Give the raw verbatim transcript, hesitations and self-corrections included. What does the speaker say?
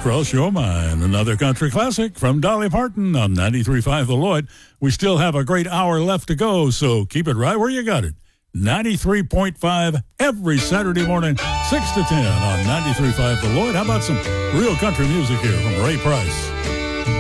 Cross Your Mind, another country classic from Dolly Parton on ninety-three point five The Lloyd. We still have a great hour left to go, so keep it right where you got it. ninety-three point five every Saturday morning, six to ten on ninety-three point five The Lloyd. How about some real country music here from Ray Price?